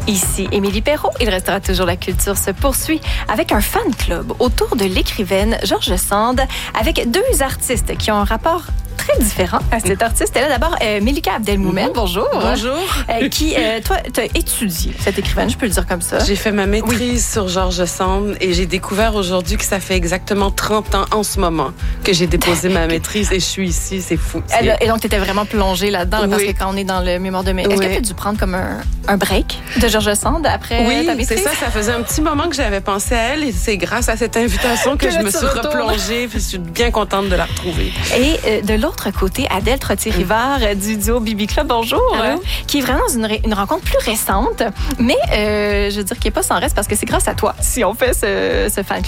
Ici Émilie Perrault. Il restera toujours la culture se poursuit avec un fan club autour de l'écrivaine George Sand avec deux artistes qui ont un rapport très différent à cet artiste-là. D'abord, Melika Abdelmoumen, bonjour. Bonjour. Toi, tu as étudié cette écrivaine, je peux le dire comme ça. J'ai fait ma maîtrise sur George Sand et j'ai découvert aujourd'hui que ça fait exactement 30 ans en ce moment que j'ai déposé ma maîtrise et je suis ici. C'est fou. Et donc, tu étais vraiment plongée là-dedans, parce que quand on est dans le mémoire de mai, est-ce que tu as dû prendre comme un break de George Sand après ta maîtrise? Oui, c'est ça. Ça faisait un petit moment que j'avais pensé à elle et c'est grâce à cette invitation que je me suis replongée puis je suis bien contente de la retrouver. Et de l'autre côté, Adèle Trottier-Rivard du duo Bibi Club, bonjour, qui est vraiment dans une rencontre plus récente, mais je veux dire qui n'est pas sans reste parce que c'est grâce à toi si on fait ce fan club.